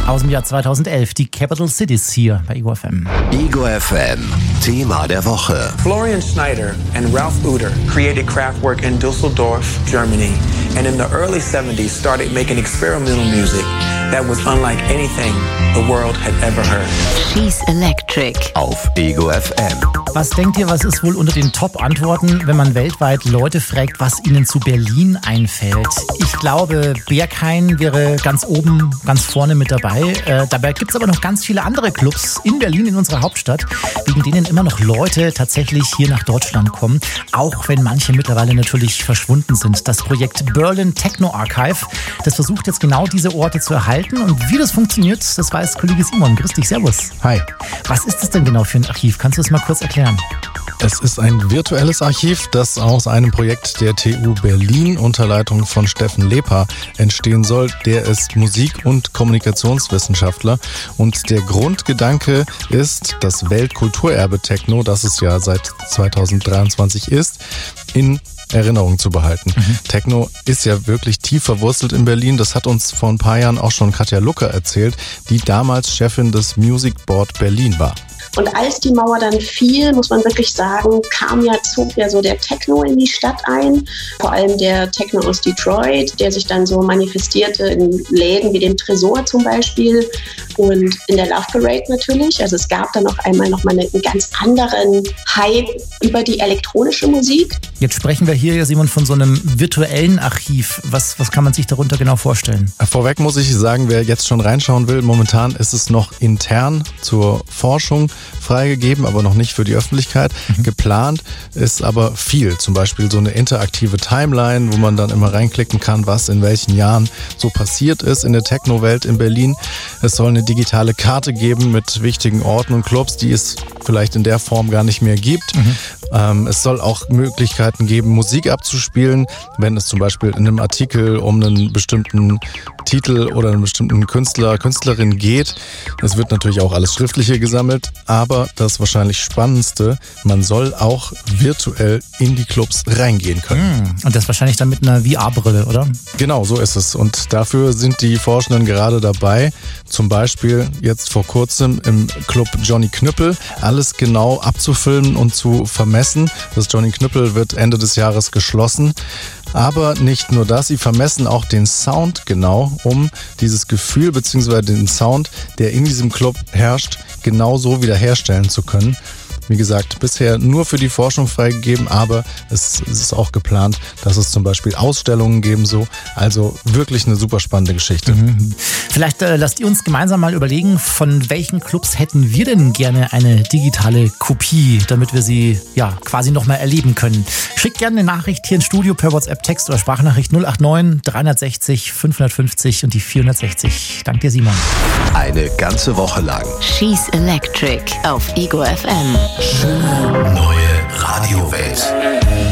Aus dem Jahr 2011, die Capital Cities hier bei Ego FM. Ego FM, Thema der Woche. Florian Schneider and Ralph Uter created Kraftwerk in Düsseldorf, Germany, and in the early 70s started making experimental music that was unlike anything the world had ever heard. She's Electric. Auf Ego FM. Was denkt ihr, was ist wohl unter den Top-Antworten, wenn man weltweit Leute fragt, was ihnen zu Berlin einfällt? Ich glaube, Berghain wäre ganz oben, ganz vorne mit dabei. Dabei gibt es aber noch ganz viele andere Clubs in Berlin, in unserer Hauptstadt, wegen denen immer noch Leute tatsächlich hier nach Deutschland kommen, auch wenn manche mittlerweile natürlich verschwunden sind. Das Projekt Berlin Techno Archive, das versucht jetzt genau diese Orte zu erhalten. Und wie das funktioniert, das weiß Kollege Simon. Grüß dich, servus. Hi. Was ist das denn genau für ein Archiv? Kannst du das mal kurz erklären? Es ist ein virtuelles Archiv, das aus einem Projekt der TU Berlin unter Leitung von Steffen Lepa entstehen soll. Der ist Musik- und Kommunikationswissenschaftler. Und der Grundgedanke ist, das Weltkulturerbe Techno, das es ja seit 2023 ist, in Erinnerung zu behalten. Techno ist ja wirklich tief verwurzelt in Berlin. Das hat uns vor ein paar Jahren auch schon Katja Lucker erzählt, die damals Chefin des Music Board Berlin war. Und als die Mauer dann fiel, muss man wirklich sagen, zog ja so der Techno in die Stadt ein. Vor allem der Techno aus Detroit, der sich dann so manifestierte in Läden wie dem Tresor zum Beispiel und in der Love Parade natürlich. Also es gab dann noch einmal einen ganz anderen Hype über die elektronische Musik. Jetzt sprechen wir hier ja, Simon, von so einem virtuellen Archiv. Was kann man sich darunter genau vorstellen? Vorweg muss ich sagen, wer jetzt schon reinschauen will, momentan ist es noch intern zur Forschung freigegeben, aber noch nicht für die Öffentlichkeit. Geplant ist aber viel. Zum Beispiel so eine interaktive Timeline, wo man dann immer reinklicken kann, was in welchen Jahren so passiert ist in der Techno-Welt in Berlin. Es soll eine digitale Karte geben mit wichtigen Orten und Clubs, die es vielleicht in der Form gar nicht mehr gibt. Es soll auch Möglichkeiten geben, Musik abzuspielen, wenn es zum Beispiel in einem Artikel um einen bestimmten Titel oder einen bestimmten Künstler, Künstlerin geht. Es wird natürlich auch alles Schriftliche gesammelt, aber das wahrscheinlich Spannendste, man soll auch virtuell in die Clubs reingehen können. Und das wahrscheinlich dann mit einer VR-Brille, oder? Genau, so ist es. Und dafür sind die Forschenden gerade dabei, zum Beispiel jetzt vor kurzem im Club Johnny Knüppel alles genau abzufilmen und zu vermessen. Das Johnny Knüppel wird Ende des Jahres geschlossen. Aber nicht nur das, sie vermessen auch den Sound genau, um dieses Gefühl bzw. den Sound, der in diesem Club herrscht, genauso wiederherstellen zu können. Wie gesagt, bisher nur für die Forschung freigegeben, aber es ist auch geplant, dass es zum Beispiel Ausstellungen geben soll. Also wirklich eine super spannende Geschichte. Vielleicht lasst ihr uns gemeinsam mal überlegen, von welchen Clubs hätten wir denn gerne eine digitale Kopie, damit wir sie ja quasi nochmal erleben können. Schickt gerne eine Nachricht hier ins Studio per WhatsApp, Text oder Sprachnachricht 089 360 550 und die 460. Danke dir, Simon. Eine ganze Woche lang. She's Electric auf Ego FM. Neue Radiowelt.